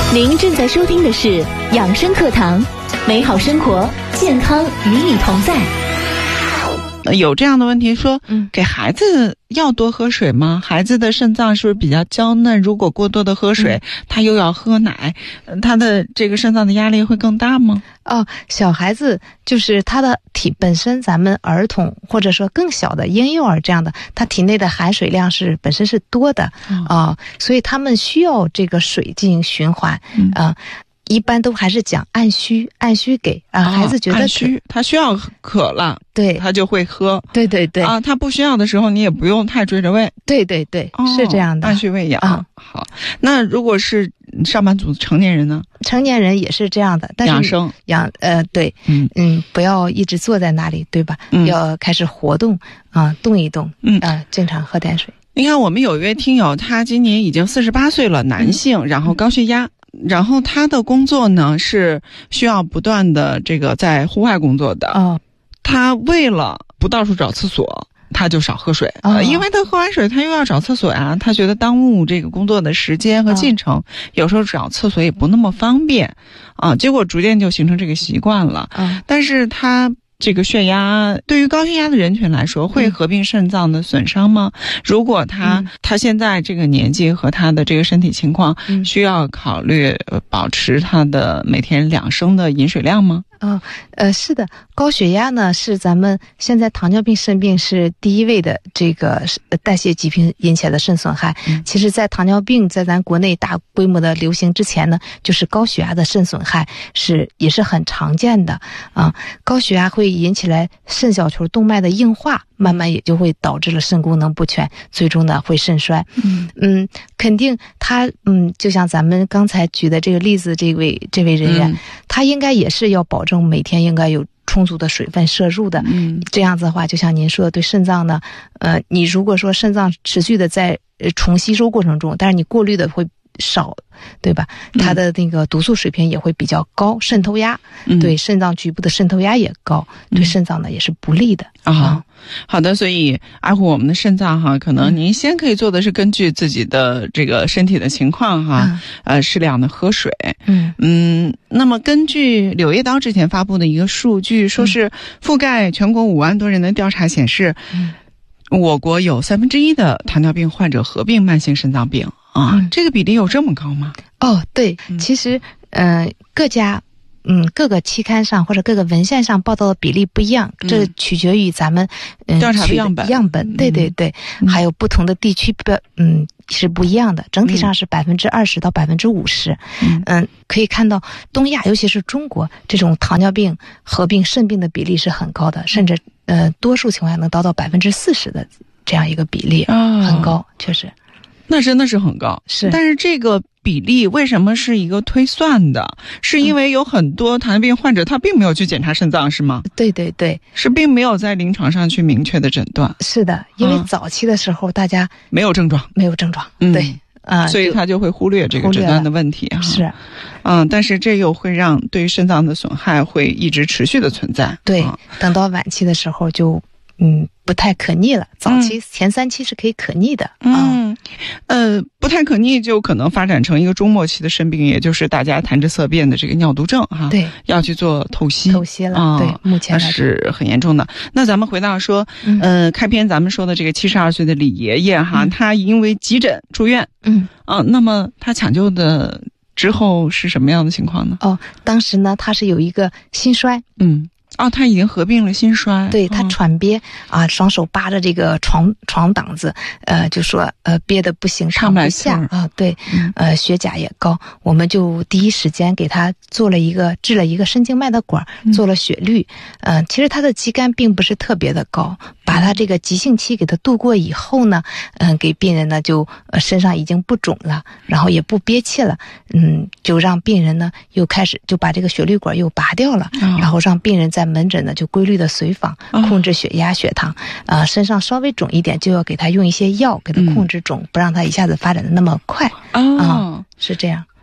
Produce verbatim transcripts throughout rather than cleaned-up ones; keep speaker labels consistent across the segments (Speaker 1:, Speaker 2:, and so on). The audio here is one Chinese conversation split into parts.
Speaker 1: 您正在收听的是养生课堂，美好生活，健康与你同在。
Speaker 2: 有这样的问题说，嗯，给孩子要多喝水吗？孩子的肾脏是不是比较娇嫩？如果过多的喝水，嗯、他又要喝奶，他的这个肾脏的压力会更大吗？
Speaker 3: 哦，小孩子就是他的体本身，咱们儿童或者说更小的婴幼儿这样的，他体内的含水量是本身是多的啊、嗯呃，所以他们需要这个水进行循环啊。嗯呃一般都还是讲按需按需给啊，孩子觉得
Speaker 2: 按需，他需要渴了，
Speaker 3: 对，
Speaker 2: 他就会喝，
Speaker 3: 对对对
Speaker 2: 啊，他不需要的时候，你也不用太追着喂，
Speaker 3: 对对对，
Speaker 2: 哦、
Speaker 3: 是这样的，
Speaker 2: 按需喂养。
Speaker 3: 啊、
Speaker 2: 好，那如果是上班族成年人呢？
Speaker 3: 成年人也是这样的，但是
Speaker 2: 养生
Speaker 3: 养呃对，嗯嗯，不要一直坐在那里，对吧？嗯、要开始活动啊、呃，动一动，嗯啊、呃，经常喝点水。
Speaker 2: 你看，我们有一位听友，他今年已经四十八岁了，男性，嗯、然后高血压。然后他的工作呢是需要不断的这个在户外工作的，哦，他为了不到处找厕所，他就少喝水，哦呃、因为他喝完水他又要找厕所呀，他觉得耽误这个工作的时间和进程，哦、有时候找厕所也不那么方便啊，结果逐渐就形成这个习惯了，哦、但是他这个血压对于高血压的人群来说会合并肾脏的损伤吗？嗯、如果他、嗯、他现在这个年纪和他的这个身体情况，嗯、需要考虑保持他的每天两升的饮水量吗？
Speaker 3: 哦，呃，是的，高血压呢是咱们现在糖尿病肾病是第一位的这个代谢疾病引起的肾损害。嗯、其实，在糖尿病在咱国内大规模的流行之前呢，就是高血压的肾损害是也是很常见的啊。高血压会引起来肾小球动脉的硬化，慢慢也就会导致了肾功能不全，最终呢会肾衰。嗯嗯，肯定他嗯，就像咱们刚才举的这个例子，这位这位人员，嗯、他应该也是要保证每天应该有充足的水分摄入的。嗯，这样子的话，就像您说的，对肾脏呢，呃，你如果说肾脏持续的在呃重吸收过程中，但是你过滤的会少，对吧？它的那个毒素水平也会比较高，渗透压，嗯、对肾脏局部的渗透压也高，嗯、对肾脏呢也是不利的
Speaker 2: 啊。哦，好的，所以爱护我们的肾脏哈，可能您先可以做的是根据自己的这个身体的情况哈，嗯、呃，适量的喝水。嗯嗯，那么根据柳叶刀之前发布的一个数据，说是覆盖全国五万多人的调查显示，嗯、我国有三分之一的糖尿病患者合并慢性肾脏病。啊，嗯、这个比例有这么高吗？
Speaker 3: 哦，对，嗯、其实，嗯、呃，各家，嗯，各个期刊上或者各个文献上报道的比例不一样，嗯、这取决于咱们嗯
Speaker 2: 调查的样本，
Speaker 3: 样本，对对对，嗯、还有不同的地区标，嗯，是不一样的。整体上是百分之二十到百分之五十。嗯嗯，可以看到东亚，尤其是中国，这种糖尿病合并肾病的比例是很高的，甚至呃，多数情况下能达到百分之四十的这样一个比例，哦、很高，确实。
Speaker 2: 那真的是很高，
Speaker 3: 是，
Speaker 2: 但是这个比例为什么是一个推算的？是因为有很多糖尿病患者他并没有去检查肾脏，是吗？
Speaker 3: 对对对，
Speaker 2: 是并没有在临床上去明确的诊断。
Speaker 3: 是的，因为早期的时候大家、
Speaker 2: 嗯、没有症状，
Speaker 3: 没有症状，嗯、对啊、呃，
Speaker 2: 所以他就会忽略这个诊断的问题哈。
Speaker 3: 是，
Speaker 2: 嗯，但是这又会让对于肾脏的损害会一直持续的存在。
Speaker 3: 对，
Speaker 2: 嗯、
Speaker 3: 等到晚期的时候就。嗯，不太可逆了。早期、嗯、前三期是可以可逆的。
Speaker 2: 嗯，呃，不太可逆就可能发展成一个中末期的肾病，也就是大家谈之色变的这个尿毒症哈。
Speaker 3: 对，
Speaker 2: 要去做透析。
Speaker 3: 透析了，
Speaker 2: 嗯、
Speaker 3: 对，目前
Speaker 2: 那是很严重的。那咱们回到说，嗯、呃，开篇咱们说的这个七十二岁的李爷爷哈，嗯、他因为急诊住院，嗯啊，那么他抢救的之后是什么样的情况呢？
Speaker 3: 哦，当时呢，他是有一个心衰，
Speaker 2: 嗯。哦，他已经合并了心衰，
Speaker 3: 对，他喘憋、哦、啊，双手扒着这个床床档子，呃，就说呃憋得不行，
Speaker 2: 上
Speaker 3: 不下啊，对，嗯、呃，血钾也高，我们就第一时间给他做了一个治了一个深静脉的管，做了血滤，嗯、呃，其实他的肌酐并不是特别的高，把他这个急性期给他度过以后呢，嗯、呃，给病人呢就呃身上已经不肿了，然后也不憋气了，嗯，就让病人呢又开始就把这个血滤管又拔掉了，哦、然后让病人在门诊呢就规律的随访，控制血压血糖，啊、呃，身上稍微肿一点就要给他用一些药给他控制肿，嗯、不让他一下子发展的那么快。
Speaker 2: 哦、
Speaker 3: 呃，是这样。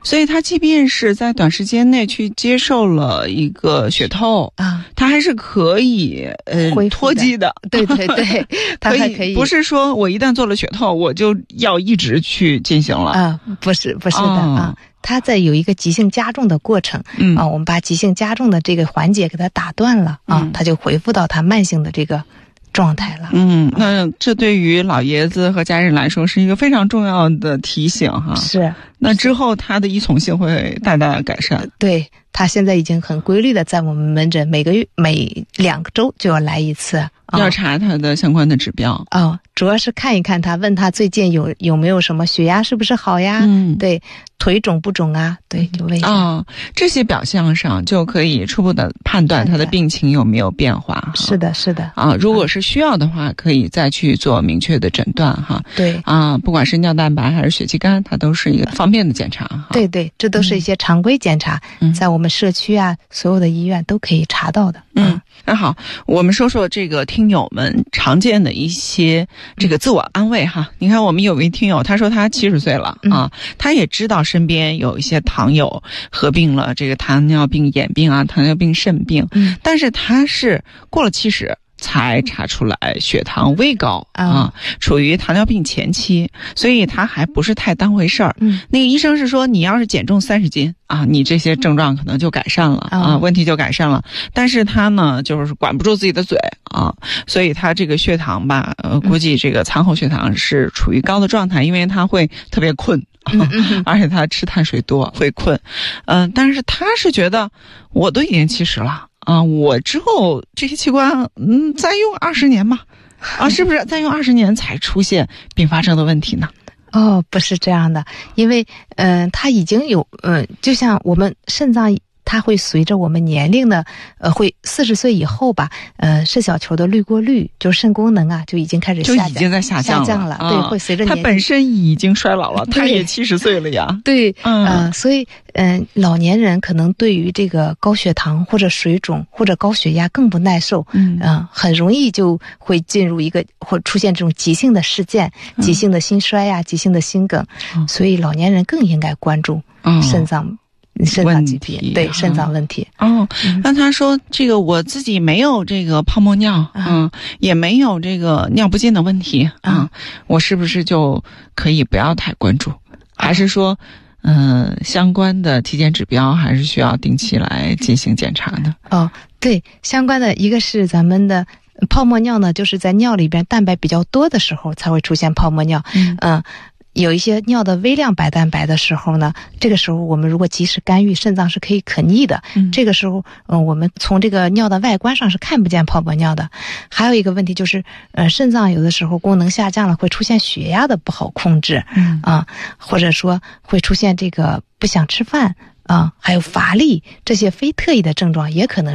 Speaker 2: 所以他即便是在短时间内去接受了一个血透啊，他还是可以呃脱机的。
Speaker 3: 对对对，他还可以，
Speaker 2: 不是说我一旦做了血透，我就要一直去进行了
Speaker 3: 啊，不是不是的、哦、啊。它在有一个急性加重的过程，嗯啊，我们把急性加重的这个环节给它打断了啊，嗯、它就恢复到它慢性的这个状态了。
Speaker 2: 嗯，那这对于老爷子和家人来说是一个非常重要的提醒哈。
Speaker 3: 是，
Speaker 2: 那之后他的依从性会大大改善。
Speaker 3: 对，他现在已经很规律的在我们门诊每个月每两个周就要来一次，
Speaker 2: 要查他的相关的指标。
Speaker 3: 哦，主要是看一看他，问他最近有有没有什么血压是不是好呀？嗯，对，腿肿不肿啊？对，就问一下。
Speaker 2: 哦，这些表象上就可以初步的判断他的病情有没有变化。
Speaker 3: 是的，是的。
Speaker 2: 啊，如果是需要的话，可以再去做明确的诊断哈。
Speaker 3: 对。
Speaker 2: 啊，不管是尿蛋白还是血气肝，它都是一个方便的检查哈。
Speaker 3: 对对，这都是一些常规检查，嗯、在我们社区啊，所有的医院都可以查到的。
Speaker 2: 嗯，那好，我们说说这个听友们常见的一些这个自我安慰哈。你看，我们有位听友，他说他七十岁了、嗯、啊，他也知道身边有一些糖友合并了这个糖尿病眼病啊、糖尿病肾病，嗯，但是他是过了七十。才查出来血糖微高、嗯、啊，处于糖尿病前期，所以他还不是太当回事儿。嗯，那个医生是说，你要是减重三十斤啊，你这些症状可能就改善了、嗯、啊，问题就改善了。但是他呢，就是管不住自己的嘴啊，所以他这个血糖吧，呃，估计这个餐后血糖是处于高的状态，因为他会特别困。嗯、而且他吃碳水多，会困。嗯、呃，但是他是觉得我都已经七十了。啊，我之后这些器官，嗯，再用二十年吧，啊，是不是再用二十年才出现并发症的问题呢？
Speaker 3: 哦，不是这样的，因为，嗯、呃，它已经有，嗯、呃，就像我们肾脏。它会随着我们年龄的，呃，会四十岁以后吧，呃，肾小球的滤过率，就是肾功能啊，就已经开始下降，
Speaker 2: 就已经在下降了，
Speaker 3: 下降了，啊、对，会随着年龄。
Speaker 2: 它本身已经衰老了，它也七十岁了呀。
Speaker 3: 对，嗯、呃，所以，嗯、呃，老年人可能对于这个高血糖或者水肿或者高血压更不耐受，嗯、呃，很容易就会进入一个或出现这种急性的事件，嗯、急性的心衰呀、啊，急性的心梗，嗯、所以老年人更应该关注肾脏。嗯肾脏疾病，对肾脏问题。
Speaker 2: 哦，那他说这个我自己没有这个泡沫尿，嗯、啊，也没有这个尿不尽的问题啊，啊我是不是就可以不要太关注？还是说，嗯、呃，相关的体检指标还是需要定期来进行检查的？
Speaker 3: 哦，对，相关的一个是咱们的。泡沫尿呢，就是在尿里边蛋白比较多的时候才会出现泡沫尿，嗯。呃有一些尿的微量白蛋白的时候呢，这个时候我们如果及时干预，肾脏是可以可逆的。嗯，这个时候，嗯、呃，我们从这个尿的外观上是看不见泡沫尿的。还有一个问题就是，呃，肾脏有的时候功能下降了，会出现血压的不好控制，嗯啊，或者说会出现这个不想吃饭啊，还有乏力这些非特异的症状，也可能